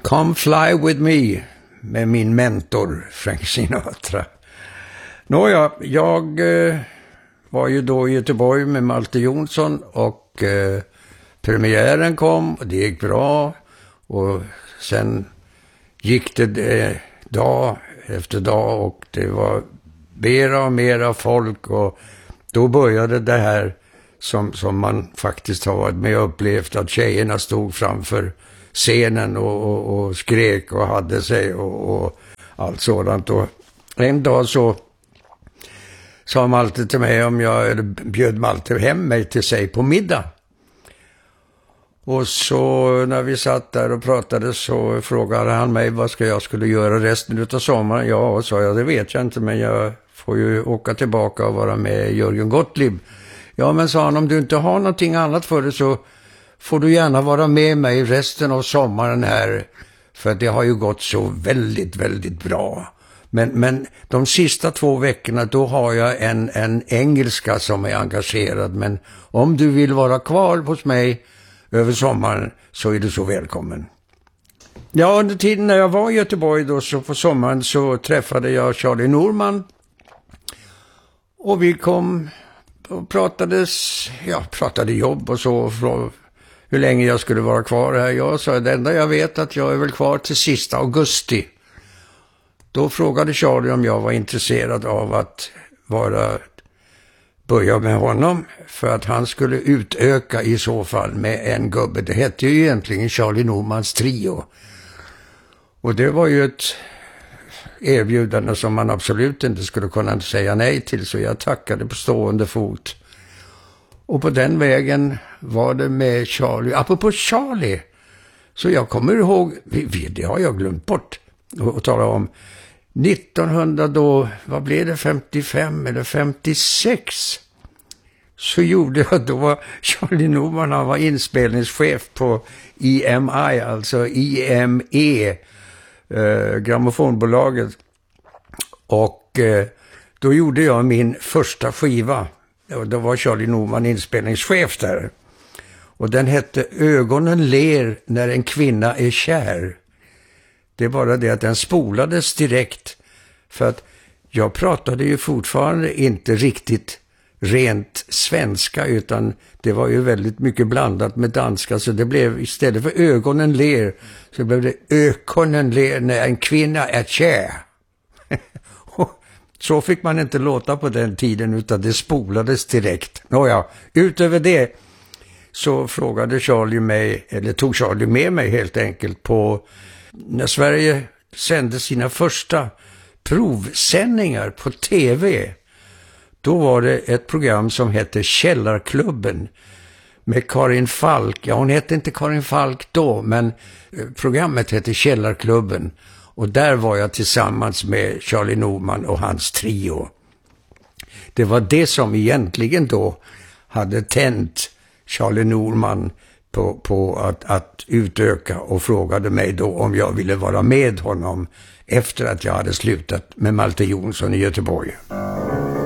Come Fly With Me med min mentor Frank Sinatra. Nåja, jag var ju då i Göteborg med Malte Jonsson och premiären kom och det gick bra och sen gick det dag efter dag och det var mera och mera folk och då började det här som man faktiskt har varit med och upplevt, att tjejerna stod framför scenen och skrek och hade sig och allt sådant. Och en dag så sa Malte till mig om jag bjöd Malte hem mig till sig på middag. Och så när vi satt där och pratade så frågade han mig vad jag skulle göra resten av sommaren. Ja, sa jag, det vet jag inte, men jag får ju åka tillbaka och vara med Jörgen Gottlieb. Ja, men sa han, om du inte har någonting annat för det så får du gärna vara med mig resten av sommaren här. För det har ju gått så väldigt, väldigt bra. Men de sista 2 veckorna då har jag en engelska som är engagerad. Men om du vill vara kvar hos mig över sommaren så är du så välkommen. Ja, under tiden när jag var i Göteborg då så på sommaren så träffade jag Charlie Norman. Och vi kom och pratade jobb och så, hur länge jag skulle vara kvar här. Jag sa, det enda jag vet att jag är väl kvar till sista augusti. Då frågade Charlie om jag var intresserad av att börja med honom för att han skulle utöka i så fall med en gubbe. Det hette ju egentligen Charlie Normans trio. Och det var ju ett erbjudande som man absolut inte skulle kunna säga nej till, så jag tackade på stående fot. Och på den vägen var det med Charlie. Apropå Charlie, så jag kommer ihåg, det har jag glömt bort att tala om, 1900 då, vad blev det, 55 eller 56, så gjorde jag, då var Charlie Norman, han var inspelningschef på EMI, alltså IME, grammofonbolaget. Och då gjorde jag min första skiva. Då var Charlie Norman inspelningschef där. Och den hette Ögonen ler när en kvinna är kär. Det är bara det att den spolades direkt. För att jag pratade ju fortfarande inte riktigt rent svenska, utan det var ju väldigt mycket blandat med danska. Så det blev, istället för ögonen ler, så blev det ögonen ler när en kvinna är kär. Så fick man inte låta på den tiden, utan det spolades direkt. Nåja, utöver det så frågade Charlie mig, eller tog Charlie med mig helt enkelt på, när Sverige sände sina första provsändningar på tv. Då var det ett program som hette Källarklubben med Karin Falk. Ja, hon hette inte Karin Falk då, men programmet hette Källarklubben. Och där var jag tillsammans med Charlie Norman och hans trio. Det var det som egentligen då hade tänt Charlie Norman på att utöka, och frågade mig då om jag ville vara med honom efter att jag hade slutat med Malte Jonsson i Göteborg.